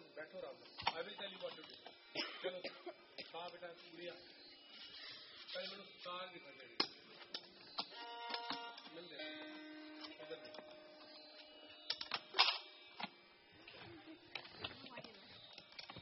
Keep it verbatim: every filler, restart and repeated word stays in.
बैठो आराम से। I will tell you what to do. चलो खा बेटा पूड़ियाँ। कल मैंने साग दिखा देंगे।